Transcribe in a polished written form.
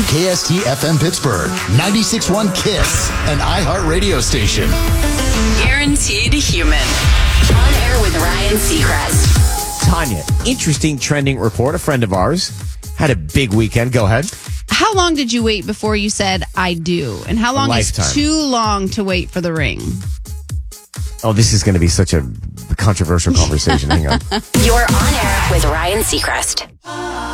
KST-FM Pittsburgh, 96.1 KISS, an iHeart radio station. Guaranteed human. On air with Ryan Seacrest. Tanya, interesting trending report. A friend of ours had a big weekend. Go ahead. How long did you wait before you said, I do? And how long is too long to wait for the ring? Oh, this is going to be such a controversial conversation. Hang on. You're on air with Ryan Seacrest.